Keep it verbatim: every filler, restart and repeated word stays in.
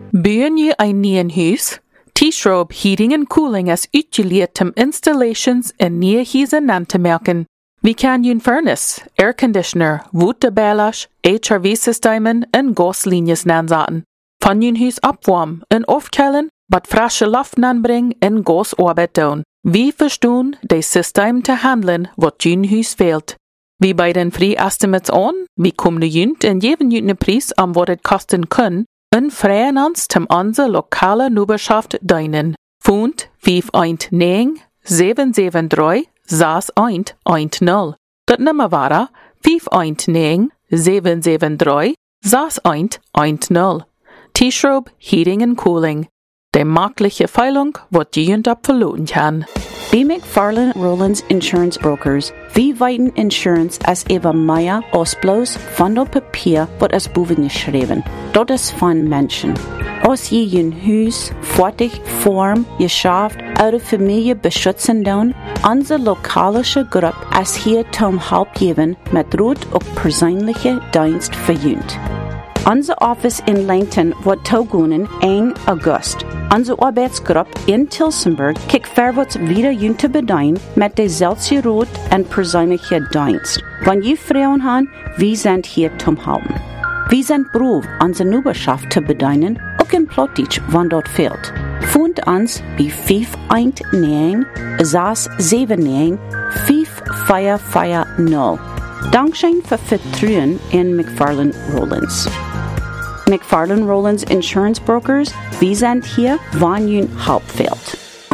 Bouwen je een nieuw huis? T-Schrob Heating and Cooling is uitgeleerd om installations in nieuwe huizen aan te merken. Wie kan je een furnace, airconditioner, waterbeelash, H R V-systemen en gaslijnen aanzetten. Van je huis opwarmen en afkoelen, wat frisse lucht aanbrengen en gasarbeid doen. Wie verstaan de systeem te handelen wat je huis fehlt. Wie bij den free estimates aan, wie komen junt en geven junt een prijs om wat het kosten kan, en vrijen ons om onze lokale Nuberschaft dienen. Phone vijf een negen zeven zeven drie zes een een nul. Dat nummer waren vijf een negen zeven zeven drie zes een een nul. T-Schrob Heating and Cooling. De makkelijke Feilung, wat je junt op verloren kan. B. McFarlane Rowlands Insurance Brokers. Vi weiten Insurance as Eva Maya Osblows van op papier wat as boven geschreven. Dat is van Menschen. Als je je huis fertig vorm, geschaft, oude familie beschützen doen, onze lokalische groep as hier tom help geven met rood ook persoonlijke dienst verjunt. Onze office in Langton wordt toegoenen één augustus. Onze arbeidsgroep in Tilsenburg kijkt verwaarts wieder jun te bedien met dezelfde rood en persoonlijke dienst. Wanneer je vrouwen hebben, wie zijn hier zum helpen. Wie zijn beroep onze Nuberschaft te bedienen, ook in Plotitsch, wanneer dat fehlt. Vond ons bij vijf een negen zes zeven negen vijf vier vier nul. Dankzij voor vertrouwen in McFarlane Rowlands. McFarlane Rowlands Insurance Brokers, wir sind hier, wann ihr Help fehlt.